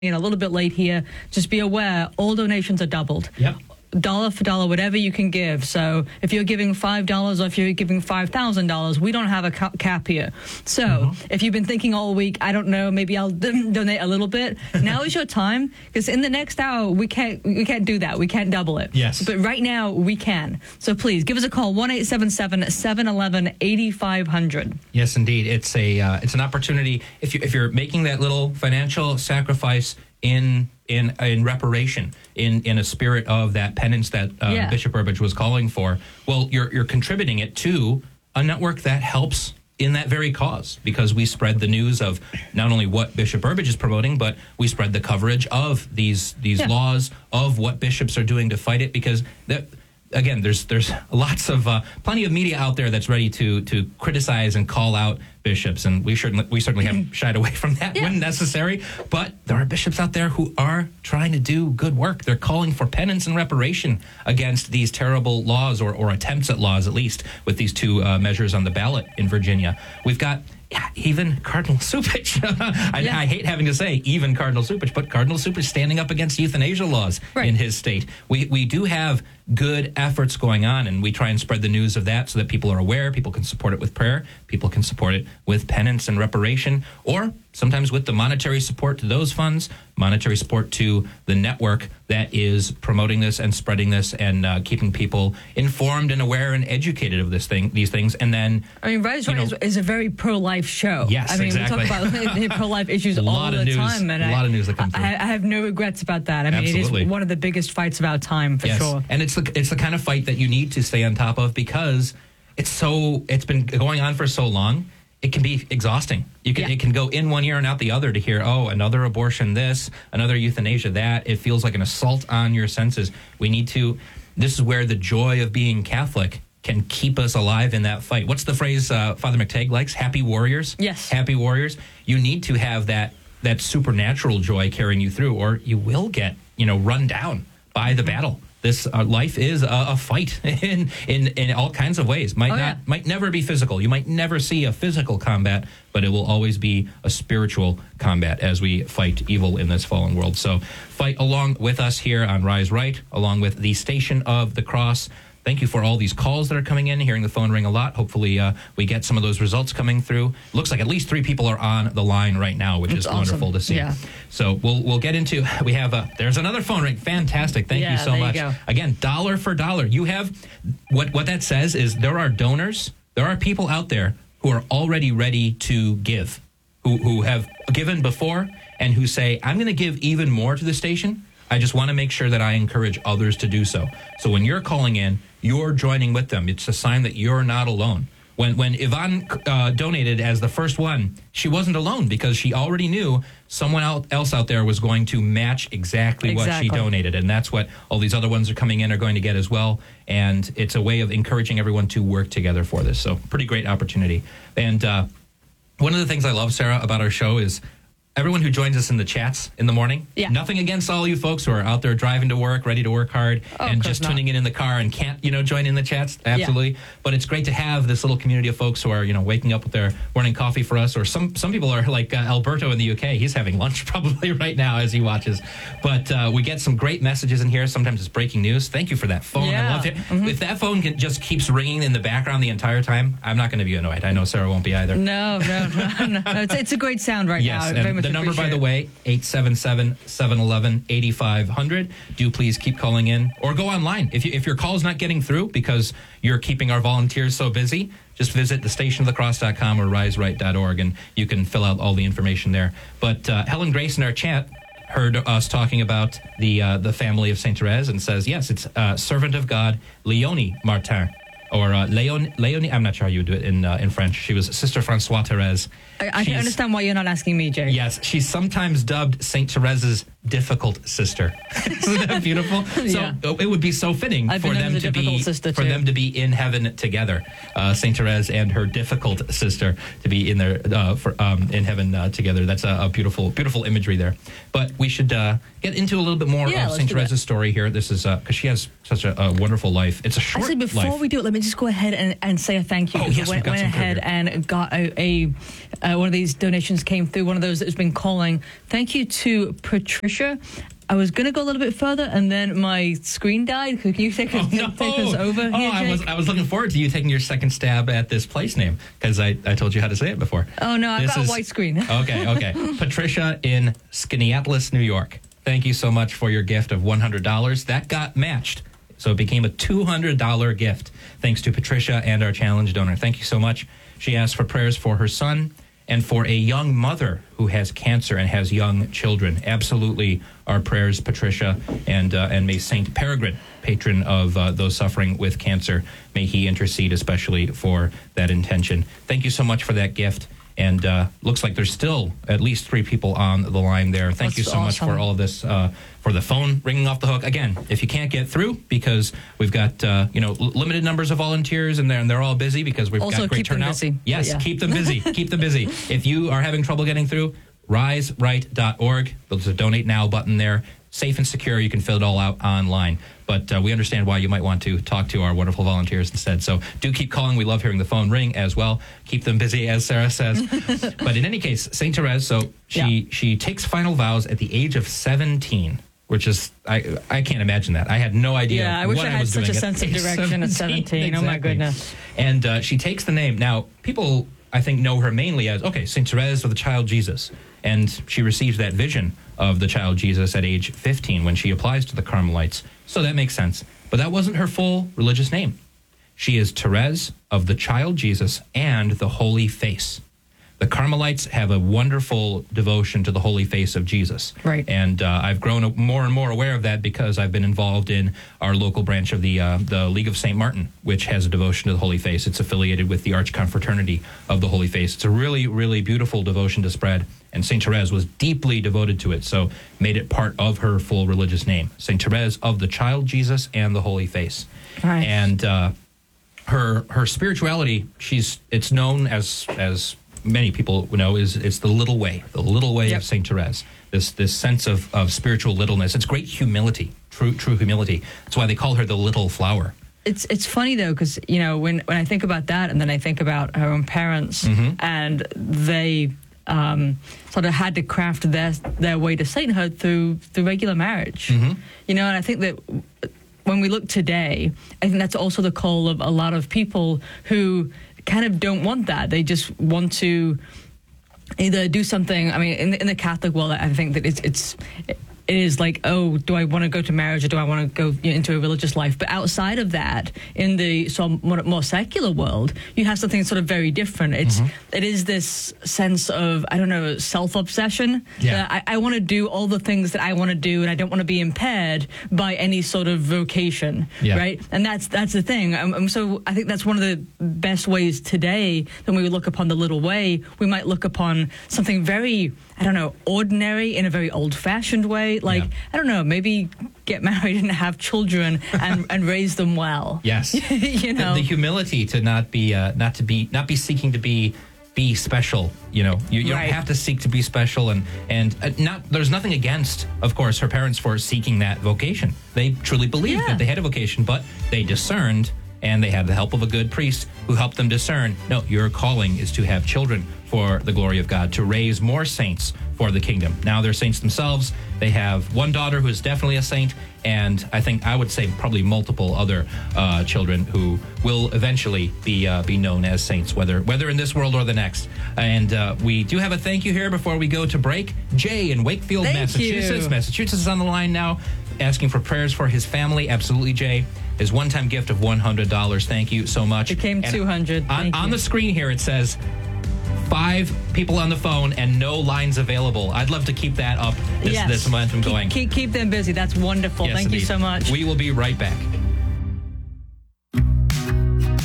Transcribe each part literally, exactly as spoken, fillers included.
a little bit late here. Just be aware, all donations are doubled. Yep. Dollar for dollar, whatever you can give. So if you're giving five dollars or if you're giving five thousand dollars, we don't have a cap here. So mm-hmm. if you've been thinking all week, I don't know, maybe I'll donate a little bit. Now is your time, because in the next hour, we can't we can't do that. We can't double it. Yes. But right now, we can. So please, give us a call, one eight seven seven, seven one one, eight five zero zero. Yes, indeed. It's a uh, it's an opportunity. If, you, if you're making that little financial sacrifice in in in reparation, in in a spirit of that penance that uh, yeah. Bishop Burbidge was calling for, well, you're you're contributing it to a network that helps in that very cause, because we spread the news of not only what Bishop Burbidge is promoting, but we spread the coverage of these these yeah. laws, of what bishops are doing to fight it, because that. Again, there's there's lots of uh, plenty of media out there that's ready to to criticize and call out bishops, and we certainly we certainly have shied away from that yeah. when necessary. But there are bishops out there who are trying to do good work. They're calling for penance and reparation against these terrible laws, or or attempts at laws, at least with these two uh, measures on the ballot in Virginia. We've got. Yeah, even Cardinal Cupich. I, yeah. I hate having to say even Cardinal Cupich, but Cardinal Cupich standing up against euthanasia laws right. in his state. We we do have good efforts going on, and we try and spread the news of that so that people are aware, people can support it with prayer, people can support it with penance and reparation, or sometimes with the monetary support to those funds, monetary support to the network that is promoting this and spreading this and uh, keeping people informed and aware and educated of this thing, these things. And then, I mean, Rise Right is, is a very pro-life show. Yes, I mean, exactly. we talk about pro-life issues all the news, time, and a I, lot of news that comes through. I, I have no regrets about that. I mean, Absolutely. It is one of the biggest fights of our time, for yes. sure. And it's the it's the kind of fight that you need to stay on top of, because it's so it's been going on for so long. It can be exhausting. You can yeah. it can go in one ear and out the other to hear, oh, another abortion this, another euthanasia that. It feels like an assault on your senses. We need to. This is where the joy of being Catholic can keep us alive in that fight. What's the phrase uh, Father McTagg likes? Happy warriors. Yes. Happy warriors. You need to have that that supernatural joy carrying you through, or you will get you know run down by the battle. This uh, life is a, a fight in, in in all kinds of ways. Might oh, not yeah. might never be physical. You might never see a physical combat, but it will always be a spiritual combat as we fight evil in this fallen world. So fight along with us here on Rise Right, along with the Station of the Cross. Thank you for all these calls that are coming in, hearing the phone ring a lot. Hopefully uh, we get some of those results coming through. Looks like at least three people are on the line right now, which That's is awesome. wonderful to see. Yeah. So we'll we'll get into, we have, a, there's another phone ring. Fantastic. Thank yeah, you so there much. You go. Again, dollar for dollar. You have, what, what that says is there are donors, there are people out there who are already ready to give, who, who have given before and who say, I'm going to give even more to the station. I just want to make sure that I encourage others to do so. So when you're calling in, you're joining with them. It's a sign that you're not alone. When when Yvonne uh, donated as the first one, she wasn't alone, because she already knew someone else out there was going to match exactly, exactly what she donated. And that's what all these other ones are coming in are going to get as well. And it's a way of encouraging everyone to work together for this. So pretty great opportunity. And uh, one of the things I love, Sarah, about our show is everyone who joins us in the chats in the morning. Yeah. Nothing against all you folks who are out there driving to work, ready to work hard, oh, and just not. tuning in in the car and can't, you know, join in the chats. Absolutely. Yeah. But it's great to have this little community of folks who are, you know, waking up with their morning coffee for us. Or some some people are like uh, Alberto in the U K. He's having lunch probably right now as he watches. But uh, we get some great messages in here. Sometimes it's breaking news. Thank you for that phone. Yeah. I love it. Mm-hmm. If that phone can, just keeps ringing in the background the entire time, I'm not going to be annoyed. I know Sarah won't be either. No, no, no. no. It's, it's a great sound right yes, now. And very much the number, by it. the way, eight seven seven, seven one one, eight five zero zero. Do please keep calling in, or go online. If you, if your call's not getting through because you're keeping our volunteers so busy, just visit the station of the cross dot com or rise right dot org, and you can fill out all the information there. But uh, Helen Grace in our chat heard us talking about the uh, the family of Saint Therese and says, yes, it's uh, servant of God, Léonie Martin. Or uh, Léon, Léonie, I'm not sure how you would do it in uh, in French. She was Sister Françoise Therese. I, I can understand why you're not asking me, Jay. Yes, she's sometimes dubbed Saint Therese's difficult sister. Isn't that beautiful? Yeah. So it would be so fitting I've for them to be for too. them to be in heaven together. Uh, Saint Therese and her difficult sister to be in there uh, for um, in heaven uh, together. That's a, a beautiful, beautiful imagery there. But we should uh, get into a little bit more yeah, of Saint Therese's that. story here. This is because uh, she has such a, a wonderful life. It's a short Actually, before life. we do it, let me me just go ahead and, and say a thank you. Oh, yes, I went, got went some ahead here. and got a, a uh, one of these donations came through, one of those that's been calling. Thank you to Patricia. I was going to go a little bit further, and then my screen died. Can you take us, Oh, no. take us over oh, here, Jake? I was I was looking forward to you taking your second stab at this place name because I, I told you how to say it before. Oh, no, I've This got is- a white screen. Okay, okay. Patricia in Skaneateles, New York. Thank you so much for your gift of one hundred dollars. That got matched, so it became a two hundred dollars gift thanks to Patricia and our challenge donor. Thank you so much. She asked for prayers for her son and for a young mother who has cancer and has young children. Absolutely our prayers, Patricia, and uh, and may Saint Peregrine, patron of uh, those suffering with cancer, may he intercede especially for that intention. Thank you so much for that gift. And uh, looks like there's still at least three people on the line there. Thank That's you so much awesome. for all of this, uh, for the phone ringing off the hook. Again, if you can't get through because we've got uh, you know l- limited numbers of volunteers and they're and they're all busy because we've Also, got great keep them turnout. busy. Yes, Yeah. keep them busy. Keep them busy. If you are having trouble getting through, rise right dot org. There's a donate now button there. Safe and secure. You can fill it all out online. But uh, we understand why you might want to talk to our wonderful volunteers instead. So do keep calling. We love hearing the phone ring as well. Keep them busy, as Sarah says. But in any case, Saint Therese, so she Yeah. she takes final vows at the age of seventeen, which is, I I can't imagine that. I had no idea Yeah, I wish what I I had was such doing a at sense of age direction at seventeen. Oh, my Exactly. goodness. And uh, she takes the name. Now, people, I think, know her mainly as, okay, Saint Therese of the Child Jesus. And she receives that vision of the child Jesus at age fifteen when she applies to the Carmelites. So that makes sense. But that wasn't her full religious name. She is Therese of the Child Jesus and the Holy Face. The Carmelites have a wonderful devotion to the Holy Face of Jesus. Right. And uh, I've grown more and more aware of that because I've been involved in our local branch of the uh, the League of Saint Martin, which has a devotion to the Holy Face. It's affiliated with the Archconfraternity of the Holy Face. It's a really, really beautiful devotion to spread. And Saint Therese was deeply devoted to it, so made it part of her full religious name. Saint Therese of the Child Jesus and the Holy Face. Right. And uh, her her spirituality, she's it's known as as many people know is it's the little way, the little way Yep. of Saint Therese. This this sense of, of spiritual littleness. It's great humility, true true humility. That's why they call her the little flower. It's it's funny though, because you know when, when I think about that, and then I think about her own parents, Mm-hmm. and they um, sort of had to craft their their way to sainthood through through regular marriage. Mm-hmm. You know, and I think that when we look today, I think that's also the call of a lot of people who kind of don't want that. They just want to either do something. I mean, in the, in the Catholic world, I think that it's it's it is like, oh, do I want to go to marriage or do I want to go you know, into a religious life? But outside of that, in the sort of more, more secular world, you have something sort of very different. It's Mm-hmm. it is this sense of, I don't know, self-obsession. Yeah. That I, I want to do all the things that I want to do, and I don't want to be impaired by any sort of vocation, Yeah. right? And that's that's the thing. Um, um, so I think that's one of the best ways today that when we look upon the little way, we might look upon something very, I don't know, ordinary in a very old-fashioned way. Like, Yeah. I don't know, maybe get married and have children and, and raise them well. Yes. you know, the, the humility to not be uh, not to be not be seeking to be be special. You know, you, you Right. don't have to seek to be special, and and uh, not there's nothing against, of course, her parents for seeking that vocation. They truly believed Yeah. that they had a vocation, but they discerned, and they had the help of a good priest who helped them discern. No, your calling is to have children for the glory of God, to raise more saints for the kingdom. Now they're saints themselves. They have one daughter who is definitely a saint, and I think I would say probably multiple other uh, children who will eventually be uh, be known as saints, whether whether in this world or the next. And uh, we do have a thank you here before we go to break. Jay in Wakefield, Thank Massachusetts. you. Massachusetts is on the line now, asking for prayers for his family. Absolutely, Jay. His one-time gift of one hundred dollars. Thank you so much. Became And two hundred. On, Thank on you. the screen here, it says five people on the phone and no lines available. I'd love to keep that up, this, Yes. this momentum Keep- going. Keep, keep them busy. That's wonderful. Yes, Thank you indeed. so much. We will be right back.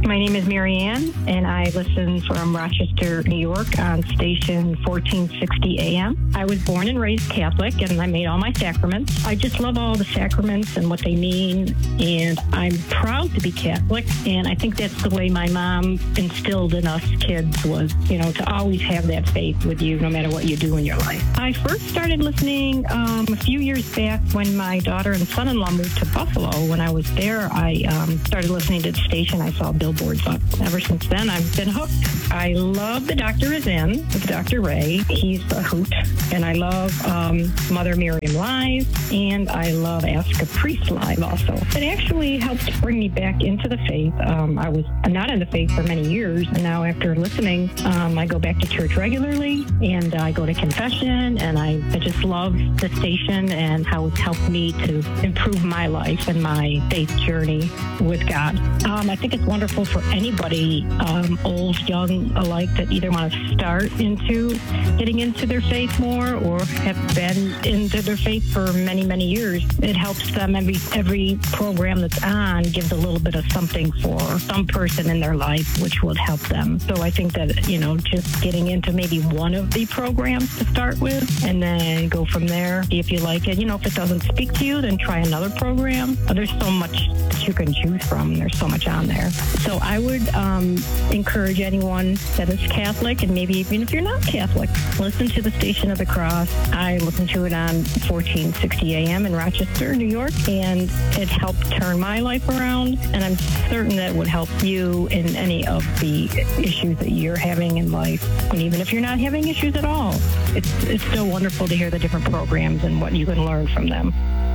My name is Mary Ann, and I listen from Rochester, New York on station fourteen sixty A M. I was born and raised Catholic, and I made all my sacraments. I just love all the sacraments and what they mean, and I'm proud to be Catholic, and I think that's the way my mom instilled in us kids was, you know, to always have that faith with you no matter what you do in your life. I first started listening um, a few years back when my daughter and son-in-law moved to Buffalo. When I was there, I um, started listening to the station. I saw billboards up. Ever since then, I've been hooked. I love The Doctor Is In with Doctor Ray. He's a hoot. And I love um, Mother Miriam Live, and I love Ask a Priest Live also. It actually helped bring me back into the faith. Um, I was not in the faith for many years, and now after listening, um, I go back to church regularly, and I go to confession, and I, I just love the station and how it's helped me to improve my life and my faith journey with God. Um, I think it's wonderful for anybody, um, old, young alike, that either want to start into getting into their faith more or have been into their faith for many, many years. It helps them. Every every program that's on gives a little bit of something for some person in their life, which would help them. So I think that, you know, just getting into maybe one of the programs to start with and then go from there, see if you like it. You know, if it doesn't speak to you, then try another program. There's so much that you can choose from. There's so much on there. So I would um, encourage anyone that is Catholic, and maybe even if you're not Catholic, listen to the Station of the Cross. I listen to it on fourteen sixty A M in Rochester, New York, and it helped turn my life around, and I'm certain that it would help you in any of the issues that you're having in life. And even if you're not having issues at all, it's, it's still wonderful to hear the different programs and what you can learn from them.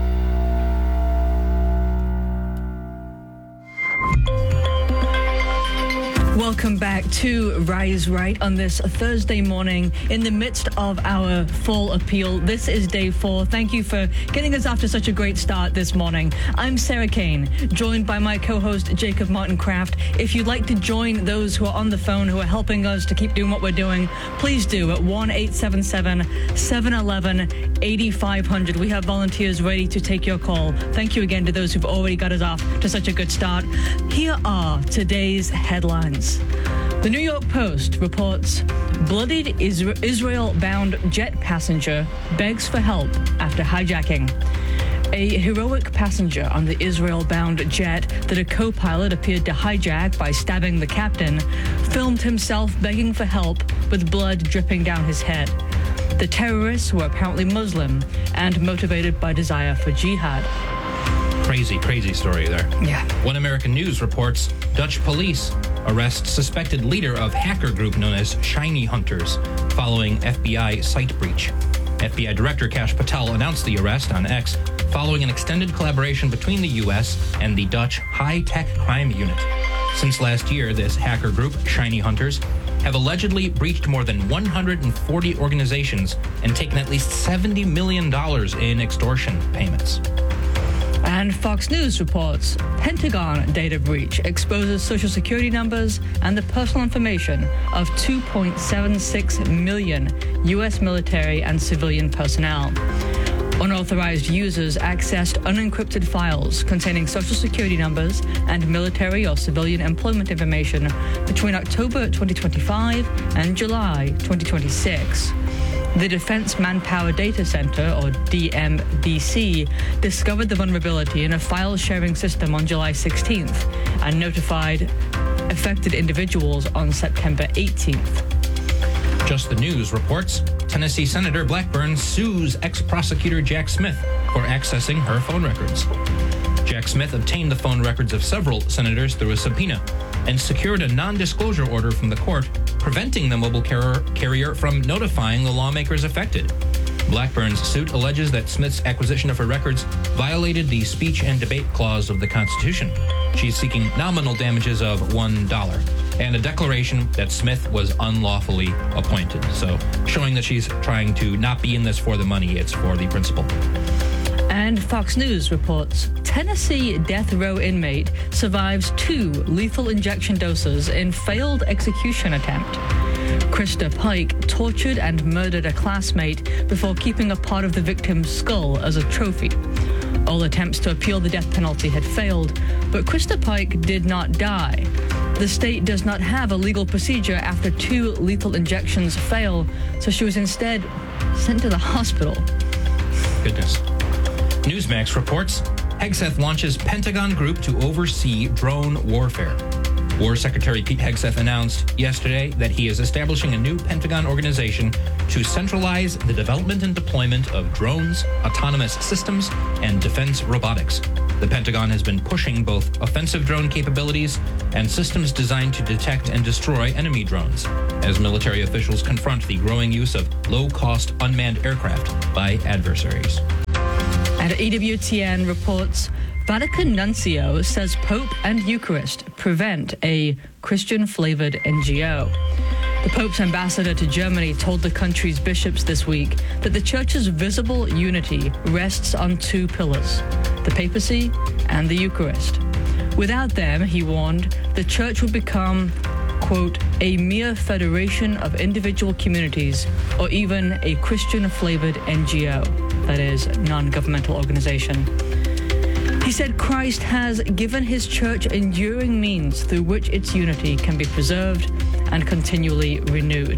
Welcome back to Rise Right on this Thursday morning in the midst of our fall appeal. This is day four. Thank you for getting us off to such a great start this morning. I'm Sarah Kane, joined by my co-host Jacob Martin Kraft. If you'd like to join those who are on the phone who are helping us to keep doing what we're doing, please do at one eight seven seven, seven one one, eight five zero zero. We have volunteers ready to take your call. Thank you again to those who've already got us off to such a good start. Here are today's headlines. The New York Post reports bloodied Isra- Israel-bound jet passenger begs for help after hijacking. A heroic passenger on the Israel-bound jet that a co-pilot appeared to hijack by stabbing the captain filmed himself begging for help with blood dripping down his head. The terrorists were apparently Muslim and motivated by desire for jihad. Crazy, crazy story there. Yeah. One American News reports Dutch police arrest suspected leader of hacker group known as Shiny Hunters following F B I site breach. F B I Director Kash Patel announced the arrest on X following an extended collaboration between the U S and the Dutch High-Tech Crime Unit. Since last year, this hacker group, Shiny Hunters, have allegedly breached more than one hundred forty organizations and taken at least seventy million dollars in extortion payments. And Fox News reports Pentagon data breach exposes Social Security numbers and the personal information of two point seven six million U S military and civilian personnel. Unauthorized users accessed unencrypted files containing Social Security numbers and military or civilian employment information between October twenty twenty-five and July twenty twenty-six. The Defense Manpower Data Center, or D M D C, discovered the vulnerability in a file-sharing system on July sixteenth and notified affected individuals on September eighteenth. Just the News reports Tennessee Senator Blackburn sues ex-prosecutor Jack Smith for accessing her phone records. Jack Smith obtained the phone records of several senators through a subpoena and secured a non-disclosure order from the court, preventing the mobile car- carrier from notifying the lawmakers affected. Blackburn's suit alleges that Smith's acquisition of her records violated the speech and debate clause of the Constitution. She's seeking nominal damages of one dollar and a declaration that Smith was unlawfully appointed. So, showing that she's trying to not be in this for the money, it's for the principle. And Fox News reports Tennessee death row inmate survives two lethal injection doses in failed execution attempt. Krista Pike tortured and murdered a classmate before keeping a part of the victim's skull as a trophy. All attempts to appeal the death penalty had failed, but Krista Pike did not die. The state does not have a legal procedure after two lethal injections fail, so she was instead sent to the hospital. Goodness. Newsmax reports Hegseth launches Pentagon group to oversee drone warfare. War Secretary Pete Hegseth announced yesterday that he is establishing a new Pentagon organization to centralize the development and deployment of drones, autonomous systems, and defense robotics. The Pentagon has been pushing both offensive drone capabilities and systems designed to detect and destroy enemy drones, as military officials confront the growing use of low-cost unmanned aircraft by adversaries. And E W T N reports Vatican Nuncio says Pope and Eucharist prevent a Christian-flavored N G O. The Pope's ambassador to Germany told the country's bishops this week that the Church's visible unity rests on two pillars, the papacy and the Eucharist. Without them, he warned, the Church would become, quote, a mere federation of individual communities or even a Christian-flavored N G O, that is, non-governmental organization. He said Christ has given his church enduring means through which its unity can be preserved and continually renewed.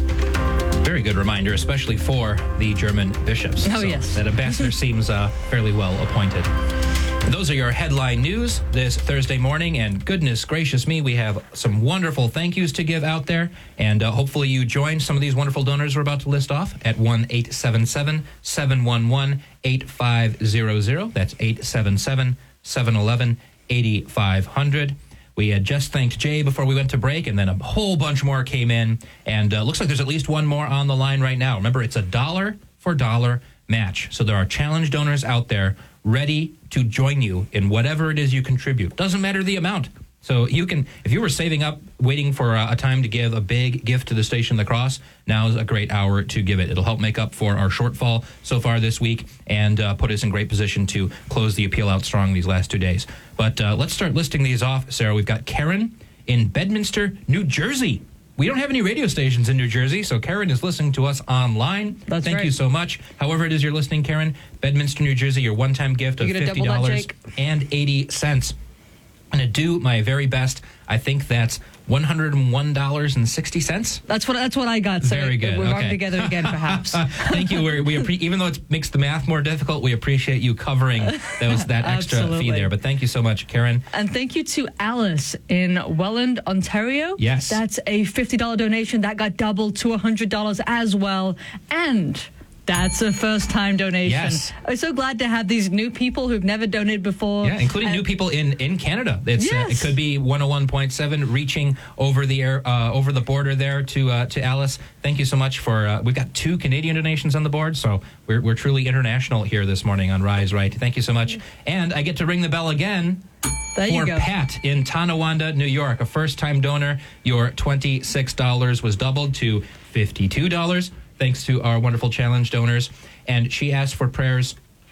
Very good reminder, especially for the German bishops. Oh, so yes. That ambassador seems uh, fairly well appointed. Those are your headline news this Thursday morning, and goodness gracious me, we have some wonderful thank yous to give out there, and uh, hopefully you join some of these wonderful donors we're about to list off at one eight seven seven, seven one one, eight five zero zero. That's eight seven seven, seven one one, eight five zero zero. We had just thanked Jay before we went to break, and then a whole bunch more came in, and uh, looks like there's at least one more on the line right now. Remember, it's a dollar for dollar match, so there are challenge donors out there ready to join you in whatever it is you contribute. Doesn't matter the amount. So you can, if you were saving up, waiting for a, a time to give a big gift to the Station of the Cross, now's a great hour to give it. It'll help make up for our shortfall so far this week and uh, put us in great position to close the appeal out strong these last two days. But uh, let's start listing these off, Sarah. We've got Karen in Bedminster, New Jersey. We don't have any radio stations in New Jersey, so Karen is listening to us online. That's Thank right. you so much. However it is you're listening, Karen, Bedminster, New Jersey, your one-time gift of fifty dollars and eighty cents. I'm going to do my very best. I think that's one hundred one dollars and sixty cents. That's what that's what I got. So very good. We're okay. working together again, perhaps. Thank you. We're, we appre- even though it makes the math more difficult, we appreciate you covering those that extra Absolutely. fee there. But thank you so much, Karen. And thank you to Alice in Welland, Ontario. Yes. That's a fifty dollars donation. That got doubled to one hundred dollars as well. And that's a first-time donation. Yes. I'm so glad to have these new people who've never donated before. Yeah, including and new people in, in Canada. It's, Yes. uh, it could be one oh one point seven reaching over the air, uh, over the border there to uh, to Alice. Thank you so much for. Uh, we've got two Canadian donations on the board, so we're we're truly international here this morning on Rise Right. Thank you so much, and I get to ring the bell again. There you For go. Pat in Tonawanda, New York, a first-time donor. Your twenty-six dollars was doubled to fifty-two dollars, thanks to our wonderful challenge donors. And she asked for prayers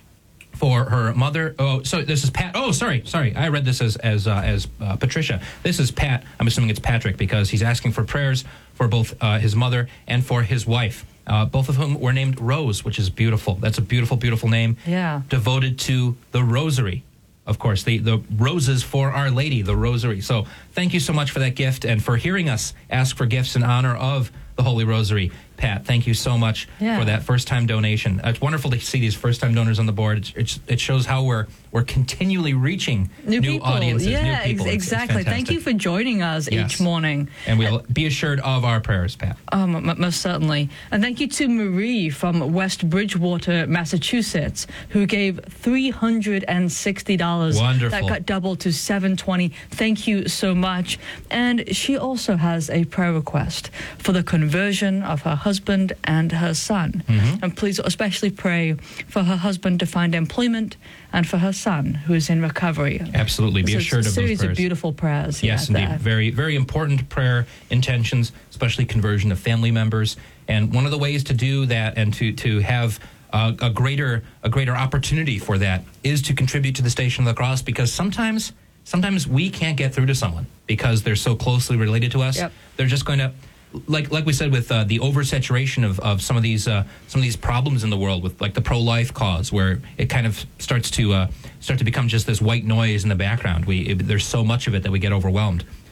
for her mother. Oh, so this is Pat. Oh, sorry, sorry. I read this as as uh, as uh, Patricia. This is Pat. I'm assuming it's Patrick because he's asking for prayers for both uh, his mother and for his wife, uh, both of whom were named Rose, which is beautiful. That's a beautiful, beautiful name. Yeah. Devoted to the Rosary. Of course, the, the roses for Our Lady, the Rosary. So thank you so much for that gift and for hearing us ask for gifts in honor of the Holy Rosary. Pat, thank you so much Yeah. for that first-time donation. It's wonderful to see these first-time donors on the board. It's, it's, it shows how we're we're continually reaching New, new people. audiences, yeah, new people. Ex- It's- it's exactly. Thank you fantastic. for joining us Yes. each morning. And we'll be assured of our prayers, Pat. Um, m- most certainly. And thank you to Marie from West Bridgewater, Massachusetts, who gave three hundred sixty dollars. Wonderful. That got doubled to seven hundred twenty dollars. Thank you so much. And she also has a prayer request for the conversion of her husband and her son. Mm-hmm. And please especially pray for her husband to find employment and for her son, who is in recovery. Absolutely. Be So assured it's of a those series prayers. of beautiful prayers. Yes, yeah, indeed. there. Very, very important prayer intentions, especially conversion of family members. And one of the ways to do that and to to have uh, a greater a greater opportunity for that is to contribute to the Station of the Cross, because sometimes sometimes we can't get through to someone because they're so closely related to us. Yep. They're just going to. Like like we said with uh, the oversaturation of, of some of these uh, some of these problems in the world with like the pro-life cause, where it kind of starts to uh, start to become just this white noise in the background. We it, there's so much of it that we get overwhelmed.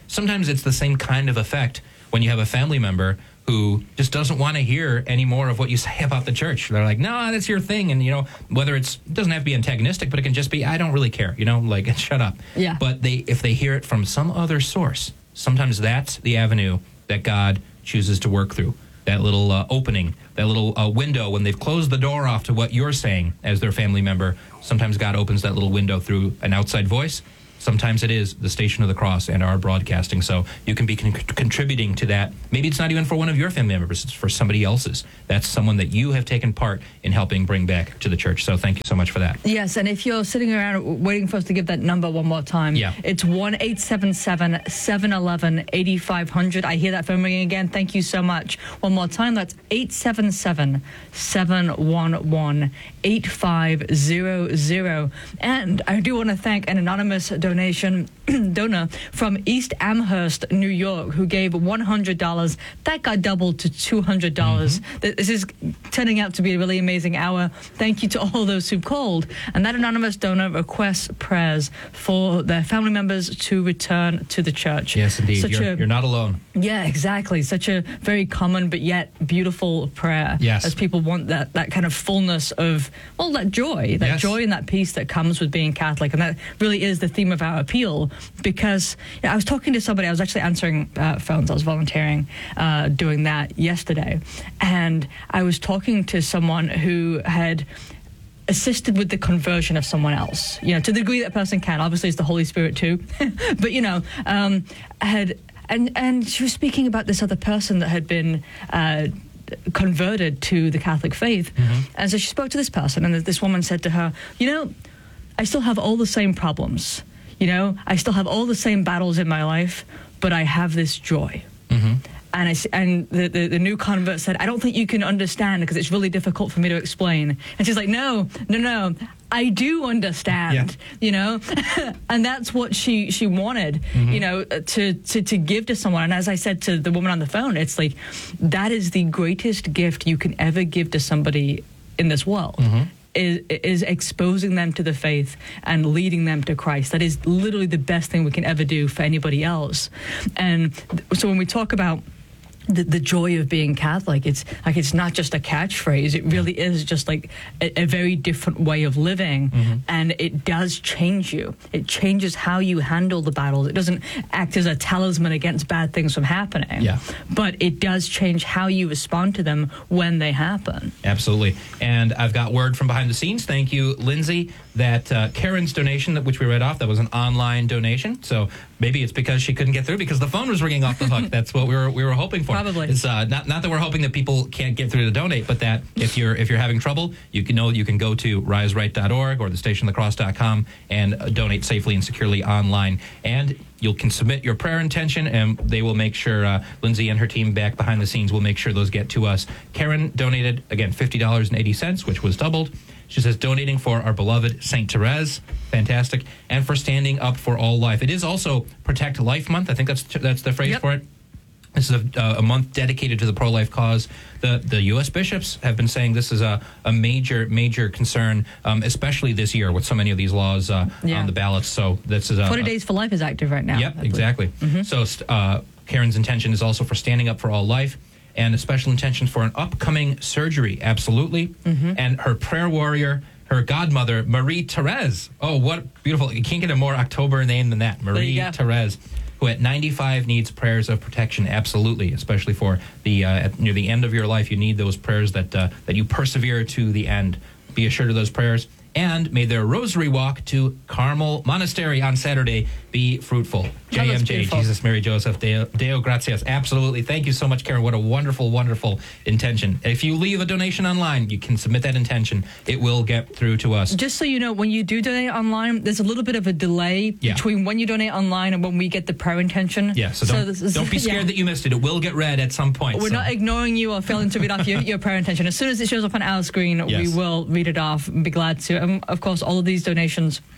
sometimes it's the same kind of effect when you have a family member who just doesn't want to hear any more of what you say about the church. They're like, no, that's your thing. And, you know, whether it's, it doesn't have to be antagonistic, but it can just be, I don't really care, you know, like, shut up. Yeah. But they, if they hear it from some other source, sometimes that's the avenue that God chooses to work through. That little uh, opening, that little uh, window when they've closed the door off to what you're saying as their family member. Sometimes God opens that little window through an outside voice. Sometimes it is the Station of the Cross and our broadcasting. So you can be con- contributing to that. Maybe it's not even for one of your family members. It's for somebody else's. That's someone that you have taken part in helping bring back to the church. So thank you so much for that. Yes, and if you're sitting around waiting for us to give that number one more time, yeah. it's one eight seven seven, seven one one, eight five zero zero. I hear that phone ringing again. Thank you so much. One more time, that's eight seven seven, seven one one, eight five zero zero. And I do want to thank an anonymous donor donation donor from East Amherst, New York, who gave one hundred dollars. That got doubled to two hundred dollars. Mm-hmm. This is turning out to be a really amazing hour. Thank you to all those who called. And that anonymous donor requests prayers for their family members to return to the church. Yes, indeed. You're, a, you're not alone. Yeah, exactly. Such a very common but yet beautiful prayer. Yes. As people want that, that kind of fullness of, well, that joy, that yes. joy and that peace that comes with being Catholic. And that really is the theme of our appeal, because you know, I was talking to somebody, I was actually answering uh, phones, I was volunteering uh, doing that yesterday, and I was talking to someone who had assisted with the conversion of someone else, you know, to the degree that person can. Obviously, it's the Holy Spirit too, but, you know, um, had, and, and she was speaking about this other person that had been uh, converted to the Catholic faith. Mm-hmm. And so she spoke to this person, and this woman said to her, you know, I still have all the same problems. You know, I still have all the same battles in my life, but I have this joy. Mm-hmm. And I, and the, the, the new convert said, I don't think you can understand because it's really difficult for me to explain. And she's like, no, no, no, I do understand, yeah. you know. And that's what she, she wanted, mm-hmm. you know, to, to, to give to someone. And as I said to the woman on the phone, it's like, that is the greatest gift you can ever give to somebody in this world. Mm-hmm. Is, is exposing them to the faith and leading them to Christ. That is literally the best thing we can ever do for anybody else. And th- so when we talk about the, the joy of being Catholic, it's like it's not just a catchphrase. It really is just like a, a very different way of living, mm-hmm. and it does change you. It changes how you handle the battles. It doesn't act as a talisman against bad things from happening, yeah. but it does change how you respond to them when they happen. Absolutely. And I've got word from behind the scenes. Thank you, Lindsay, that uh, Karen's donation, that which we read off, that was an online donation. So maybe it's because she couldn't get through because the phone was ringing off the hook. That's what we were we were hoping for. Probably. It's uh, not not that we're hoping that people can't get through to donate, but that if you're if you're having trouble, you can know you can go to rise right dot org or the station of the cross dot com and uh, donate safely and securely online. And you can submit your prayer intention, and they will make sure, uh, Lindsay and her team back behind the scenes will make sure those get to us. Karen donated, again, fifty dollars and eighty cents, which was doubled. She says, donating for our beloved Saint Therese, fantastic, and for standing up for all life. It is also Protect Life Month. I think that's that's the phrase yep. for it. This is a, uh, a month dedicated to the pro-life cause. The the U S bishops have been saying this is a, a major, major concern, um, especially this year with so many of these laws uh, yeah. on the ballots. So this is a... forty Days for Life is active right now. Yep, exactly. Mm-hmm. So uh, Karen's intention is also for standing up for all life, and a special intention for an upcoming surgery, absolutely. Mm-hmm. And her prayer warrior, her godmother, Marie Therese. Oh, what beautiful. You can't get a more October name than that. Marie Therese, who at ninety-five needs prayers of protection, absolutely, especially for the uh, at, near the end of your life. You need those prayers that uh, that you persevere to the end. Be assured of those prayers. And may their rosary walk to Carmel Monastery on Saturday be fruitful. J M J, Jesus, Mary, Joseph, Deo, Deo Gratias. Absolutely. Thank you so much, Karen. What a wonderful, wonderful intention. If you leave a donation online, you can submit that intention. It will get through to us. Just so you know, when you do donate online, there's a little bit of a delay yeah. between when you donate online and when we get the prayer intention. Yeah, so don't, so is, don't be scared yeah. that you missed it. It will get read at some point. We're so. not ignoring you or failing to read off your, your prayer intention. As soon as it shows up on our screen, yes. we will read it off and be glad to. And of course, all of these donations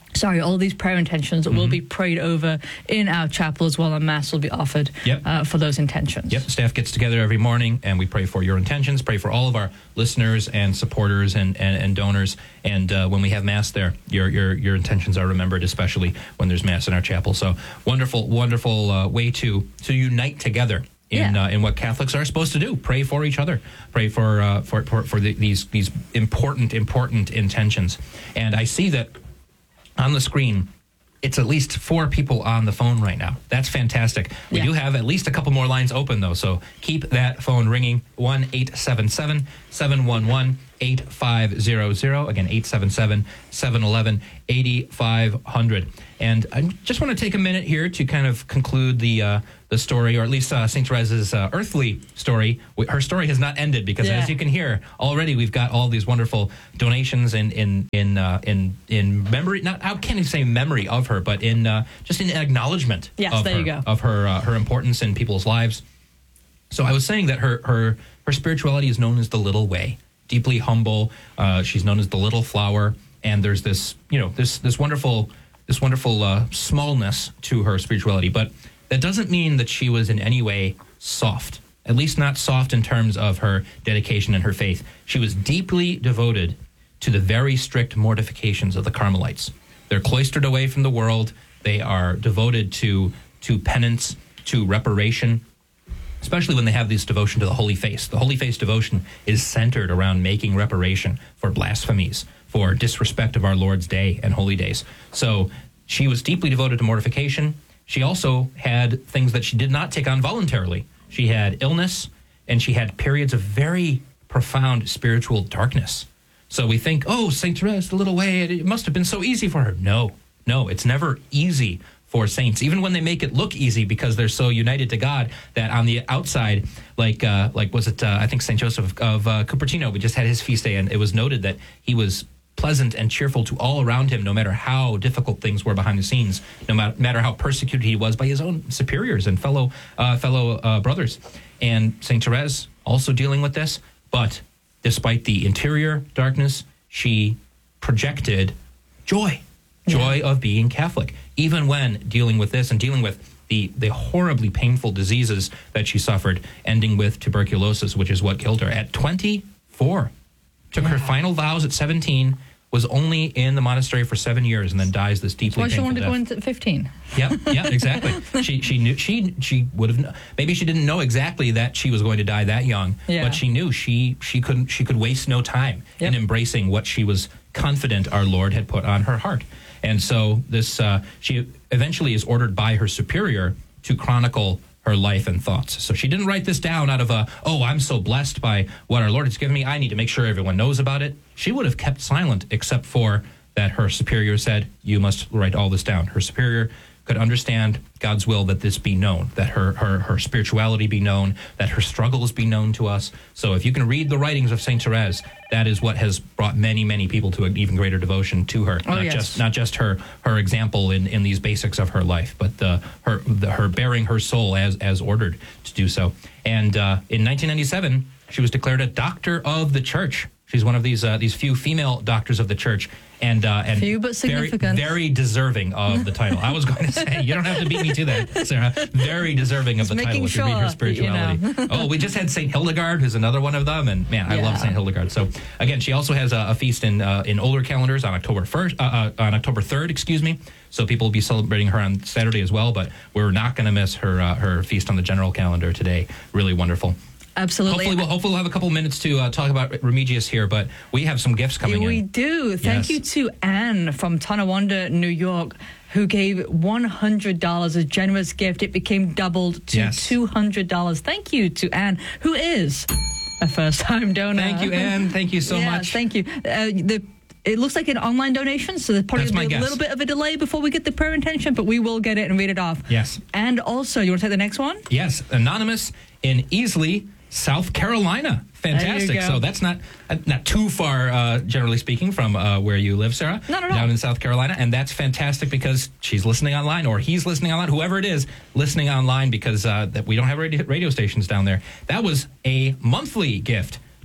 Sorry, all these prayer intentions mm-hmm. will be prayed over in our chapel as well, and Mass will be offered yep. uh, for those intentions. Yep, staff gets together every morning, and we pray for your intentions, pray for all of our listeners and supporters and, and, and donors. And uh, when we have Mass there, your, your your intentions are remembered, especially when there's Mass in our chapel. So wonderful, wonderful uh, way to, to unite together in yeah. uh, in what Catholics are supposed to do. Pray for each other. Pray for uh, for for, for the, these these important, important intentions. And I see that on the screen, it's at least four people on the phone right now. That's fantastic. We yeah. do have at least a couple more lines open, though, so keep that phone ringing. one eight seven seven, seven one one, eight five zero zero. Again, eight seven seven, seven one one, eight five zero zero. And I just want to take a minute here to kind of conclude the uh, the story, or at least uh, Saint Therese's uh, earthly story. Her story has not ended because, yeah. as you can hear, already we've got all these wonderful donations in in in uh, in in memory. Not I can't even say memory of her, but in uh, just in acknowledgement yes, of there her you go. of her uh, her importance in people's lives. So I was saying that her her her spirituality is known as the Little Way, deeply humble. Uh, she's known as the Little Flower, and there's this you know this this wonderful this wonderful uh, smallness to her spirituality, but that doesn't mean that she was in any way soft, at least not soft in terms of her dedication and her faith. She was deeply devoted to the very strict mortifications of the Carmelites. They're cloistered away from the world. They are devoted to, to penance, to reparation, especially when they have this devotion to the Holy Face. The Holy Face devotion is centered around making reparation for blasphemies, for disrespect of our Lord's day and holy days. So she was deeply devoted to mortification. She also had things that she did not take on voluntarily. She had illness, and she had periods of very profound spiritual darkness. So we think, oh, Saint Therese, the Little Way, it must have been so easy for her. No, no, it's never easy for saints, even when they make it look easy because they're so united to God that on the outside, like, uh, like was it, uh, I think Saint Joseph of uh, Cupertino, we just had his feast day, and it was noted that he was pleasant and cheerful to all around him, no matter how difficult things were behind the scenes, no ma- matter how persecuted he was by his own superiors and fellow uh, fellow uh, brothers. And Saint Therese also dealing with this, but despite the interior darkness, she projected joy, joy yeah. of being Catholic, even when dealing with this and dealing with the, the horribly painful diseases that she suffered, ending with tuberculosis, which is what killed her at twenty-four. Took yeah. her final vows at seventeen, was only in the monastery for seven years, and then dies this deeply Why painful she wanted death. to go into fifteen? Yeah, yeah, exactly. she she knew she she would have maybe she didn't know exactly that she was going to die that young, yeah. but she knew she she couldn't she could waste no time yep. in embracing what she was confident our Lord had put on her heart. And so this uh, she eventually is ordered by her superior to chronicle her life and thoughts. So she didn't write this down out of a, oh, I'm so blessed by what our Lord has given me, I need to make sure everyone knows about it. She would have kept silent, except for that her superior said, you must write all this down. Her superior could understand God's will that this be known, that her, her, her spirituality be known, that her struggles be known to us. So if you can read the writings of Saint Therese, that is what has brought many, many people to an even greater devotion to her. Oh, not yes. just not just her her example in, in these basics of her life, but the her the, her bearing her soul as as ordered to do so. And uh, in nineteen ninety-seven, she was declared a doctor of the Church. She's one of these uh, these few female doctors of the Church, and uh, and few but significant, very, very deserving of the title. I was going to say, you don't have to beat me to that, Sarah. Very deserving of just the title if sure, you read her spirituality. You know. Oh, we just had Saint Hildegard, who's another one of them, and man, I yeah. love Saint Hildegard. So again, she also has a, a feast in uh, in older calendars on October first, uh, uh, on October third, excuse me. So people will be celebrating her on Saturday as well. But we're not going to miss her uh, her feast on the general calendar today. Really wonderful. Absolutely. Hopefully we'll, hopefully we'll have a couple minutes to uh, talk about Remigius here, but we have some gifts coming yeah, we in. We do. Thank yes. you to Anne from Tonawanda, New York, who gave one hundred dollars, a generous gift. It became doubled to yes. two hundred dollars. Thank you to Anne, who is a first-time donor. Thank you, Anne. Thank you so yes, much. Thank you. Uh, the It looks like an online donation, so there's probably be a guess. little bit of a delay before we get the prayer intention, but we will get it and read it off. Yes. And also, you want to take the next one? Yes. Anonymous in Easley, South Carolina. Fantastic. So that's not uh, not too far, uh, generally speaking, from uh, where you live, Sarah. Not at all. Down in South Carolina. And that's fantastic because she's listening online, or he's listening online, whoever it is, listening online because uh, that we don't have radio, radio stations down there. That was a monthly gift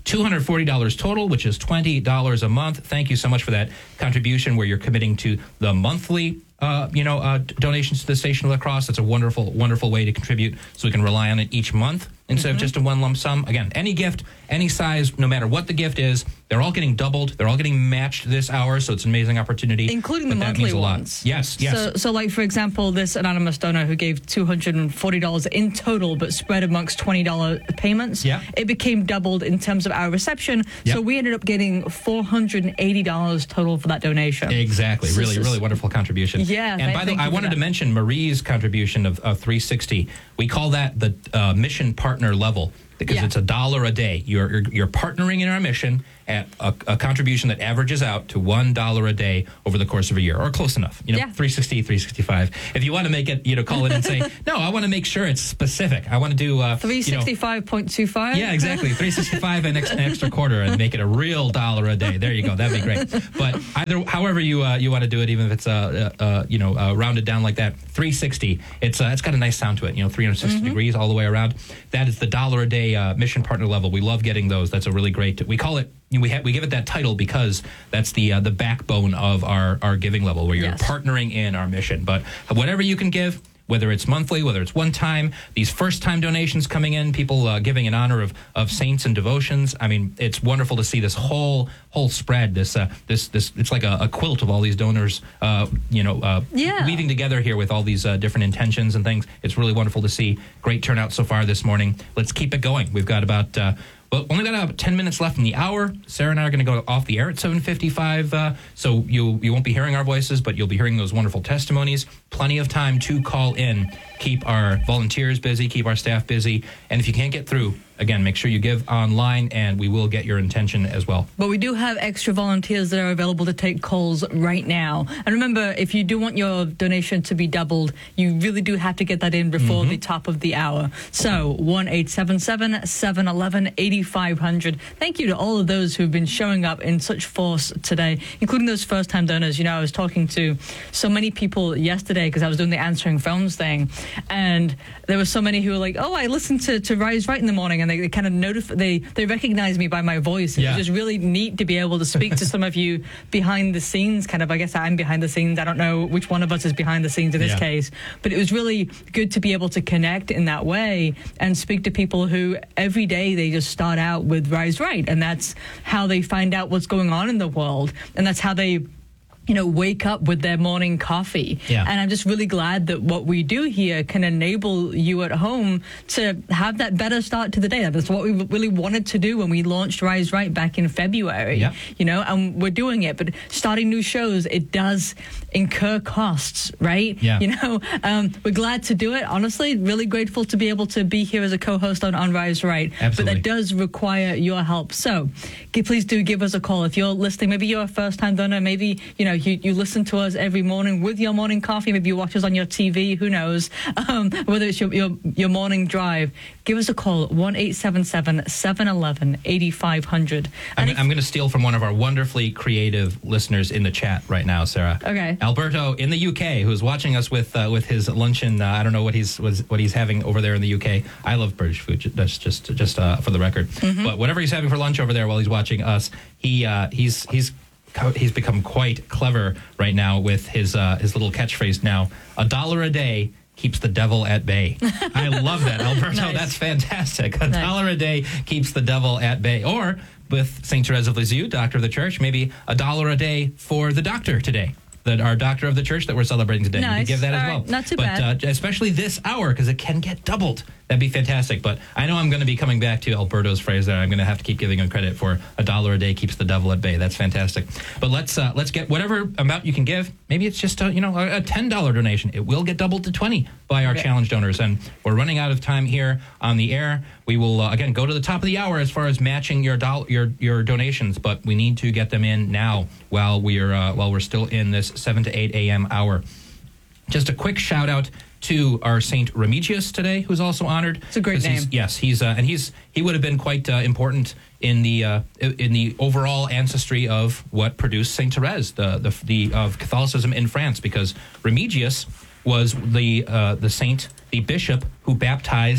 two hundred forty dollars total, which is twenty dollars a month. Thank you so much for that contribution where you're committing to the monthly Uh, you know, uh, donations to the Station of La Crosse. That's a wonderful, wonderful way to contribute so we can rely on it each month instead mm-hmm. of just a one lump sum. Again, any gift, any size, no matter what the gift is, they're all getting doubled. They're all getting matched this hour, so it's an amazing opportunity. Including the monthly ones. Yes, yes. So, so, like, for example, this anonymous donor who gave two hundred forty dollars in total, but spread amongst twenty dollars payments, yeah. it became doubled in terms of our reception. Yep. So we ended up getting four hundred eighty dollars total for that donation. Exactly. So, really, really wonderful contribution. Yeah. And by the way, I wanted to mention Marie's contribution of, of three sixty. We call that the uh, mission partner level because yeah. it's a dollar a day. You're, you're you're partnering in our mission at a, a contribution that averages out to one dollar a day over the course of a year, or close enough. You know, yeah. three sixty, three sixty-five. If you want to make it, you know, call in and say, no, I want to make sure it's specific. I want to do uh, three sixty-five point two five. You know, yeah, exactly. three sixty-five and an extra quarter, and make it a real dollar a day. There you go. That'd be great. But either, however you uh, you want to do it, even if it's uh, uh you know uh, rounded down like that, three sixty. It's uh, it's got a nice sound to it. You know, three sixty mm-hmm. degrees all the way around. That is the dollar a day uh, mission partner level. We love getting those. That's a really great. We call it. We ha- we give it that title because that's the uh, the backbone of our, our giving level, where you're yes. partnering in our mission. But whatever you can give, whether it's monthly, whether it's one time, these first time donations coming in, people uh, giving in honor of, of saints and devotions. I mean, it's wonderful to see this whole whole spread. This uh, this this it's like a, a quilt of all these donors, uh, you know, uh, yeah. weaving together here with all these uh, different intentions and things. It's really wonderful to see. Great turnout so far this morning. Let's keep it going. We've got about. Uh, Well, only got about ten minutes left in the hour. Sarah and I are going to go off the air at seven fifty-five, uh, so you you won't be hearing our voices, but you'll be hearing those wonderful testimonies. Plenty of time to call in. Keep our volunteers busy, keep our staff busy, and if you can't get through, again, make sure you give online, and we will get your intention as well. But we do have extra volunteers that are available to take calls right now. And remember, if you do want your donation to be doubled, you really do have to get that in before mm-hmm. the top of the hour. So, one eight seven seven, seven one one, eight five zero zero. Thank you to all of those who've been showing up in such force today, including those first-time donors. You know, I was talking to so many people yesterday because I was doing the answering phones thing, and there were so many who were like, oh, I listened to, to Rise Right in the morning, and they, they kind of notif- they, they recognize me by my voice. Yeah. It was just really neat to be able to speak to some of you behind the scenes, kind of. I guess I'm behind the scenes. I don't know which one of us is behind the scenes in this yeah. case, but it was really good to be able to connect in that way and speak to people who every day they just start out with Rise Right, and that's how they find out what's going on in the world, and that's how they you know, wake up with their morning coffee. Yeah. And I'm just really glad that what we do here can enable you at home to have that better start to the day. That's what we really wanted to do when we launched Rise Right back in February. Yeah. You know, and we're doing it. But starting new shows, it does incur costs, right? Yeah. You know, um, we're glad to do it. Honestly, really grateful to be able to be here as a co-host on, on Rise Right. Absolutely. But that does require your help. So please do give us a call. If you're listening, maybe you're a first-time donor, maybe, you know, You, you listen to us every morning with your morning coffee. Maybe you watch us on your T V. Who knows? Um, whether it's your, your your morning drive, give us a call at one eight seven seven, seven one one, eight five zero zero. I'm, if, I'm going to steal from one of our wonderfully creative listeners in the chat right now, Sarah. Okay. Alberto in the U K, who's watching us with uh, with his luncheon. Uh, I don't know what he's was, what he's having over there in the U K. I love British food. That's just just uh, for the record. Mm-hmm. But whatever he's having for lunch over there while he's watching us, he uh, he's he's. He's become quite clever right now with his uh, his little catchphrase now. A dollar a day keeps the devil at bay. I love that, Alberto. Nice. That's fantastic. A Nice. dollar a day keeps the devil at bay. Or with Saint Therese of Lisieux, doctor of the church, maybe a dollar a day for the doctor today. That our doctor of the church that we're celebrating today. Nice. We could give that All as right. well. Not too but, bad. Uh, especially this hour, because it can get doubled. That'd be fantastic. But I know I'm going to be coming back to Alberto's phrase there. I'm going to have to keep giving him credit for a dollar a day keeps the devil at bay. That's fantastic. But let's uh, let's get whatever amount you can give. Maybe it's just a, you know a ten dollar donation. It will get doubled to twenty by our Okay. challenge donors. And we're running out of time here on the air. We will uh, again go to the top of the hour as far as matching your doll your your donations, but we need to get them in now while we are uh, while we're still in this seven to eight a.m. hour. Just a quick shout out to our Saint Remigius today, who's also honored. It's a great name. He's, yes, he's uh, and he's he would have been quite uh, important in the uh, in the overall ancestry of what produced Saint Therese, the the, the of Catholicism in France, because Remigius was the uh, the saint, the bishop who baptized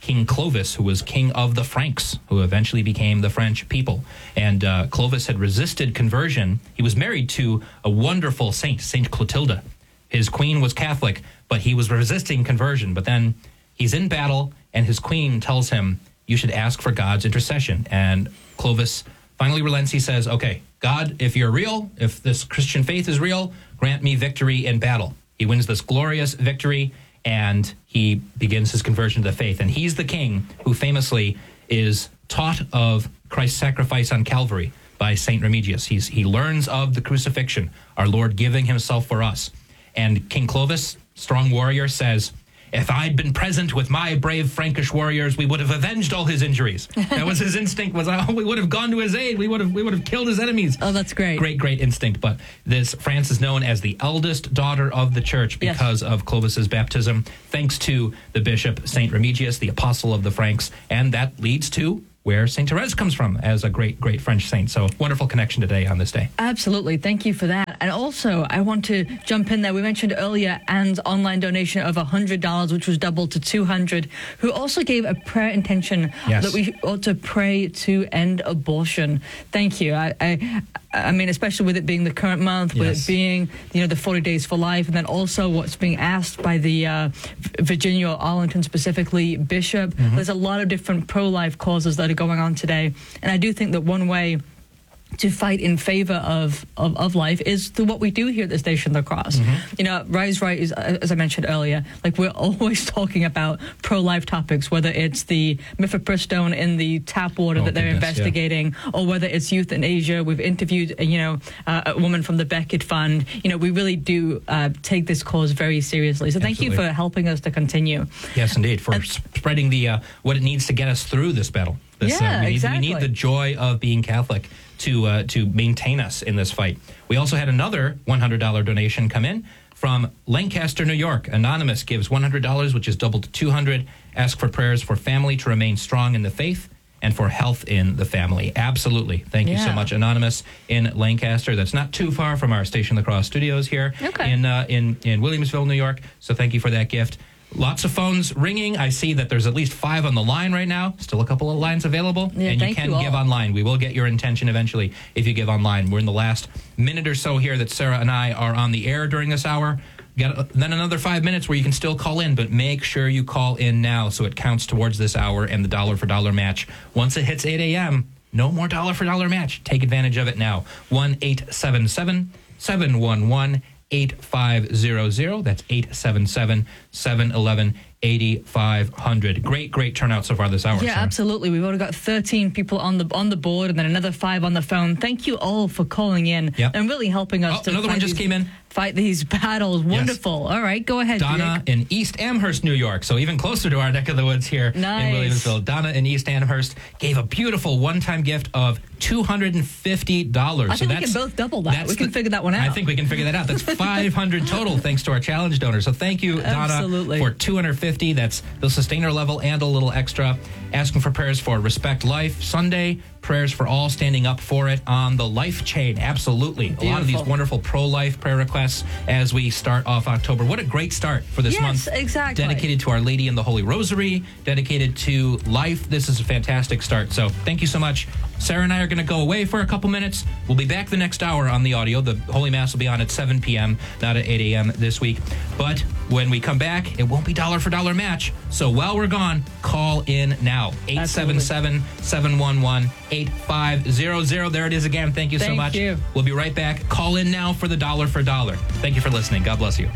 King Clovis, who was king of the Franks, who eventually became the French people. And uh, Clovis had resisted conversion. He was married to a wonderful saint, Saint Clotilda. His queen was Catholic, but he was resisting conversion. But then he's in battle, and his queen tells him, you should ask for God's intercession. And Clovis finally relents. He says, okay, God, if you're real, if this Christian faith is real, grant me victory in battle. He wins this glorious victory, and he begins his conversion to the faith. And he's the king who famously is taught of Christ's sacrifice on Calvary by Saint Remigius. He's, he learns of the crucifixion, our Lord giving himself for us. And King Clovis, strong warrior, says, if I'd been present with my brave Frankish warriors, we would have avenged all his injuries. That was his instinct, was oh, we would have gone to his aid. We would have we would have killed his enemies. Oh, that's great. Great, great instinct. But this France is known as the eldest daughter of the church because yes. of Clovis's baptism, thanks to the bishop, Saint Remigius, the apostle of the Franks. And that leads to where Saint Therese comes from as a great, great French saint. So wonderful connection today on this day. Absolutely. Thank you for that. And also, I want to jump in there. We mentioned earlier Anne's online donation of one hundred dollars, which was doubled to two hundred dollars, who also gave a prayer intention yes. that we ought to pray to end abortion. Thank you. I, I, I mean, especially with it being the current month, with yes. it being, you know, the forty days for life, and then also what's being asked by the uh, Virginia or Arlington specifically bishop. Mm-hmm. There's a lot of different pro-life causes that are going on today. And I do think that one way to fight in favor of, of, of life is through what we do here at the Station of the Cross. Mm-hmm. You know, Rise Right is, as I mentioned earlier, like we're always talking about pro-life topics, whether it's the mifepristone in the tap water oh, that they're goodness, investigating, yeah. or whether it's euthanasia. We've interviewed, you know, uh, a woman from the Beckett Fund. You know, we really do uh, take this cause very seriously. So thank Absolutely. you for helping us to continue. Yes, indeed, for and, spreading the uh, what it needs to get us through this battle. This, yeah, uh, we, exactly. we need the joy of being Catholic to uh, to maintain us in this fight. We also had another one hundred dollars donation come in from Lancaster, New York. Anonymous gives one hundred dollars, which is doubled to two hundred dollars. Ask for prayers for family to remain strong in the faith and for health in the family. Absolutely. Thank yeah. you so much, Anonymous in Lancaster. That's not too far from our Station of the Cross studios here okay. in, uh, in, in Williamsville, New York. So thank you for that gift. Lots of phones ringing. I see that there's at least five on the line right now. Still a couple of lines available. Yeah, and you thank can you give all. online. We will get your intention eventually if you give online. We're in the last minute or so here that Sarah and I are on the air during this hour. Got then another five minutes where you can still call in, but make sure you call in now so it counts towards this hour and the dollar for dollar match. Once it hits eight a.m., no more dollar for dollar match. Take advantage of it now. one eight seven seven, seven one one, eight five zero zero. That's eight seven seven, seven one one, eighty-five hundred. Great, great turnout so far this hour. Yeah, Sarah. Absolutely. We've already got thirteen people on the on the board and then another five on the phone. Thank you all for calling in yep. and really helping us oh, to another one just these, came in. fight these battles. Wonderful. Yes. All right, go ahead, Donna Jake. in East Amherst, New York, so even closer to our neck of the woods here nice. in Williamsville. Donna in East Amherst gave a beautiful one-time gift of two hundred fifty dollars. I think so we that's, can both double that. We can the, figure that one out. I think we can figure that out. That's five hundred total thanks to our challenge donor. So thank you, Donna, Absolutely. for two hundred fifty. That's the sustainer level and a little extra. Asking for prayers for Respect Life Sunday. Prayers for all standing up for it on the Life Chain. Absolutely. Beautiful. A lot of these wonderful pro-life prayer requests as we start off October. What a great start for this yes, month. Exactly. Dedicated to Our Lady in the Holy Rosary, dedicated to life. This is a fantastic start. So thank you so much. Sarah and I are going to go away for a couple minutes. We'll be back the next hour on the audio. The Holy Mass will be on at seven p.m., not at eight a.m. this week. But when we come back, it won't be dollar for dollar match. So while we're gone, call in now. eight seven seven, seven one one, eight five zero zero. There it is again. Thank you Thank so much. You. We'll be right back. Call in now for the dollar for dollar. Thank you for listening. God bless you.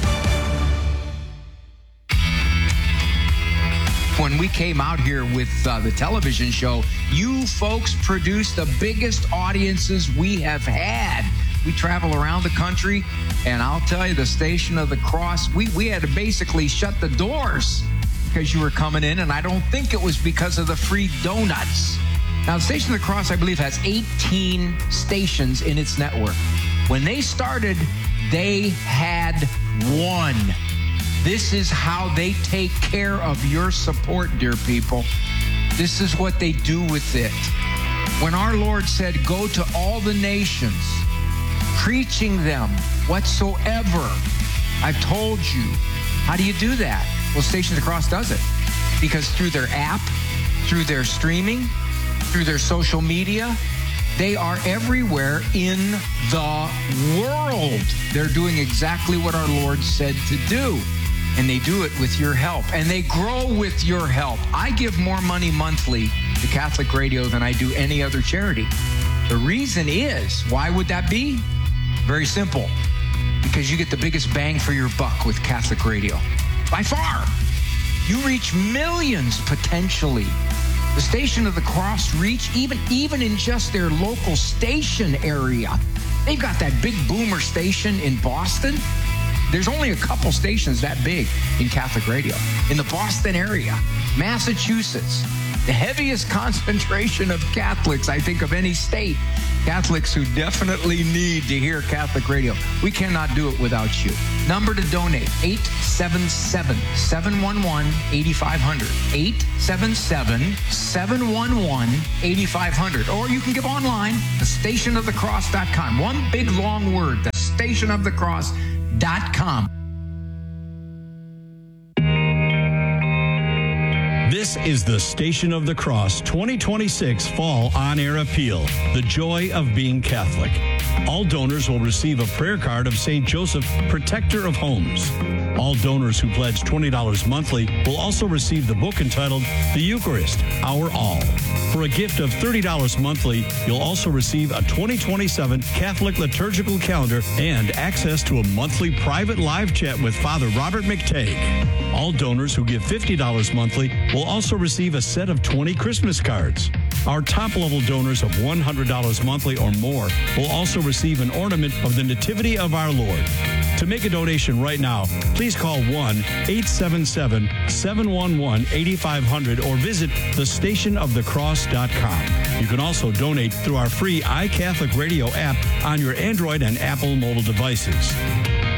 When we came out here with uh, the television show, you folks produced the biggest audiences we have had. We travel around the country, and I'll tell you, the Station of the Cross, we, we had to basically shut the doors because you were coming in, and I don't think it was because of the free donuts. Now, the Station of the Cross, I believe, has eighteen stations in its network. When they started, they had one. This is how they take care of your support, dear people. This is what they do with it. When our Lord said, go to all the nations, preaching them whatsoever I've told you. How do you do that? Well, Station of the Cross does it. because through their app, through their streaming, through their social media, they are everywhere in the world. They're doing exactly what our Lord said to do. And they do it with your help. And they grow with your help. I give more money monthly to Catholic Radio than I do any other charity. The reason is, why would that be? Very simple. Because you get the biggest bang for your buck with Catholic Radio. By far. You reach millions potentially. The Station of the Cross reach, even, even in just their local station area. They've got that big boomer station in Boston. There's only a couple stations that big in Catholic Radio. In the Boston area, Massachusetts, the heaviest concentration of Catholics, I think, of any state. Catholics who definitely need to hear Catholic Radio. We cannot do it without you. Number to donate, eight seven seven, seven one one, eight five zero zero. eight seven seven, seven one one, eight five zero zero. Or you can give online, the station of the cross dot com. One big long word, the station of the cross dot com. This is the Station of the Cross twenty twenty-six Fall On-Air Appeal, The Joy of Being Catholic. All donors will receive a prayer card of Saint Joseph, Protector of Homes. All donors who pledge twenty dollars monthly will also receive the book entitled The Eucharist, Our All. For a gift of thirty dollars monthly, you'll also receive a twenty twenty-seven Catholic liturgical calendar and access to a monthly private live chat with Father Robert McTagg. All donors who give fifty dollars monthly will also receive a set of twenty Christmas cards. Our top-level donors of one hundred dollars monthly or more will also receive an ornament of the Nativity of our Lord. To make a donation right now, please call one eight seven seven, seven one one, eight five zero zero or visit the station of the cross dot com. You can also donate through our free iCatholic Radio app on your Android and Apple mobile devices.